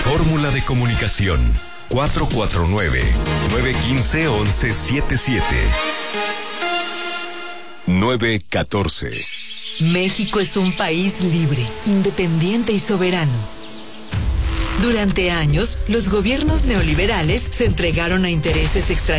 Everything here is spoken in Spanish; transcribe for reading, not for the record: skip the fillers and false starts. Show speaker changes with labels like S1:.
S1: Fórmula de comunicación 449-915-1177. 914.
S2: México es un país libre, independiente y soberano. Durante años, los gobiernos neoliberales se entregaron a intereses extranjeros